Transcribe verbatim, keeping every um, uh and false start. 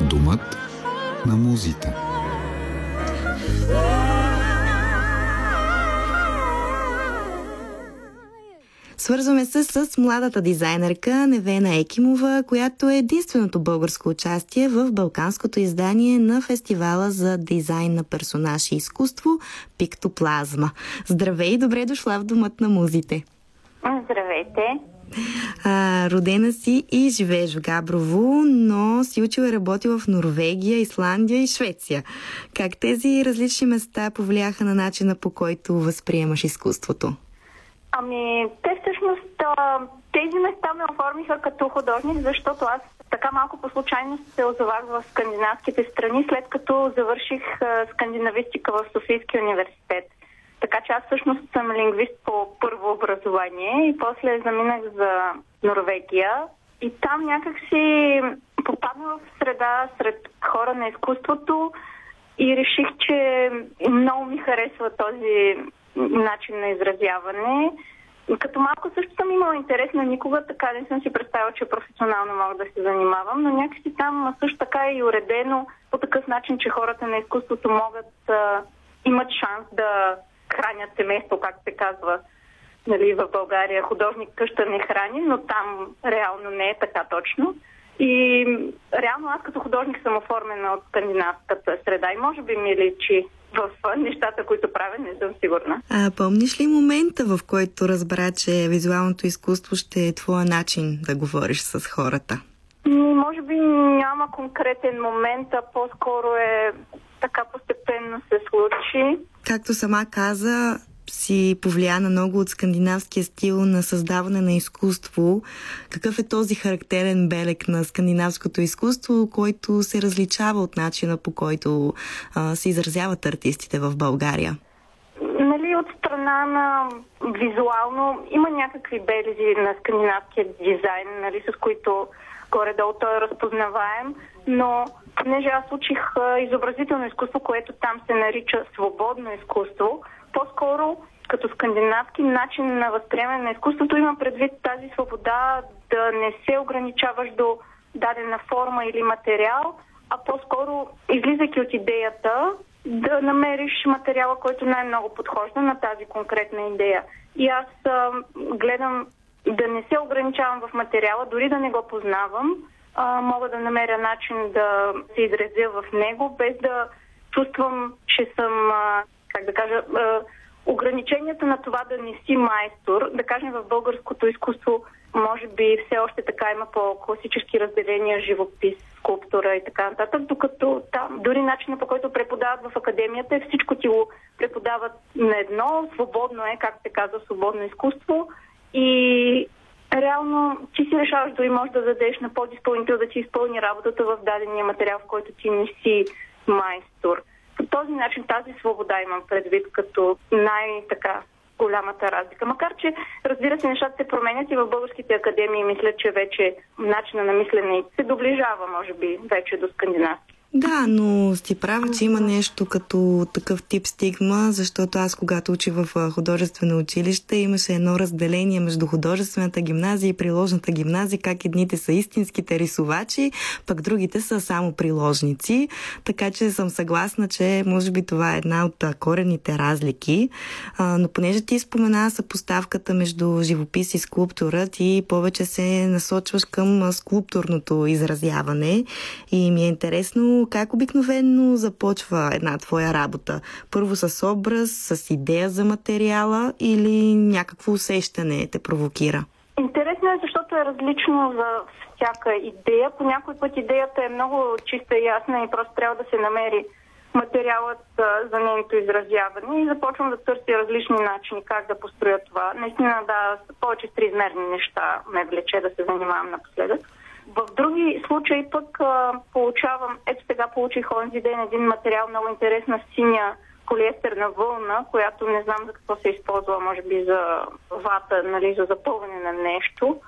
Домът на музите. Свързваме се с младата дизайнерка Невена Екимова, която е единственото българско участие в балканското издание на фестивала за дизайн на персонаж и изкуство Пиктоплазма. Здравей и добре дошла в Домът на музите. Здравейте. А, родена си и живееш в Габрово, но си учила и работила в Норвегия, Исландия и Швеция. Как тези различни места повлияха на начина, по който възприемаш изкуството? Ами, те всъщност тези места ме оформиха като художник, защото аз така малко по случайност се озовах в скандинавските страни, след като завърших скандинавистика в Софийския университет. Така че аз всъщност съм лингвист по първо образование и после заминах за Норвегия. И там някак си попаднах в среда сред хора на изкуството и реших, че много ми харесва този начин на изразяване. Като малко също съм имала интерес, но никога така не съм си представила, че професионално мога да се занимавам, но някакси там също така е и уредено по такъв начин, че хората на изкуството могат да имат шанс да хранят семейство, както се казва, нали, в България художник къща не храни, но там реално не е така точно. И реално аз като художник съм оформена от скандинавската среда и може би ми личи в нещата, които правя, не съм сигурна. А помниш ли момента, в който разбра, че визуалното изкуство ще е твоя начин да говориш с хората? Може би няма конкретен момент, а по-скоро е така постепенно се случи. Както сама каза, си повлияна много от скандинавския стил на създаване на изкуство. Какъв е този характерен белег на скандинавското изкуство, който се различава от начина, по който а, се изразяват артистите в България? Нали, от страна на визуално има някакви белези на скандинавския дизайн, нали, с които горе-долу той е разпознаваем, но понеже аз учих изобразително изкуство, което там се нарича свободно изкуство, по-скоро като скандинавски начин на възприемане на изкуството има предвид тази свобода да не се ограничаваш до дадена форма или материал, а по-скоро, излизайки от идеята, да намериш материала, който най-много подхожда на тази конкретна идея. И аз а, гледам да не се ограничавам в материала, дори да не го познавам, а, мога да намеря начин да се изразя в него, без да чувствам, че съм, а, как да кажа, а, ограниченията на това да не си майстор. Да кажем, в българското изкуство може би все още така има по-класически разделения, живопис, скулптура и така нататък, докато там дори начина, по който преподават в академията, е всичко ти го преподават на едно, свободно е, как се казва, свободно изкуство. И реално ти си решаваш, дори можеш да зададеш на подизпълнител да ти изпълни работата в дадения материал, в който ти не си майстор. По този начин тази свобода имам предвид като най-така голямата разлика. Макар че, разбира се, нещата се променят и в българските академии, мисля, че вече начина на мислене се доближава, може би, вече до скандинавски. Да, но си права, че има нещо като такъв тип стигма, защото аз, когато учих в художествено училище, имаше едно разделение между художествената гимназия и приложната гимназия, как едните са истинските рисувачи, пък другите са само приложници. Така че съм съгласна, че може би това е една от корените разлики. А, но понеже ти спомена съпоставката между живопис и скулптура, ти повече се насочваш към скулптурното изразяване и ми е интересно как обикновено започва една твоя работа? Първо с образ, с идея за материала или някакво усещане те провокира? Интересно е, защото е различно за всяка идея. По някой път идеята е много чиста и ясна и просто трябва да се намери материалът за нейното изразяване и започвам да търся различни начини как да построя това. Наистина, да, повече с триизмерни неща ме влече да се занимавам напоследък. В други случаи пък а, получавам, ето сега получих онзи ден един материал, много интересна синя полиестерна вълна, която не знам за какво се използва, може би за вата, нали, за запълване на нещо.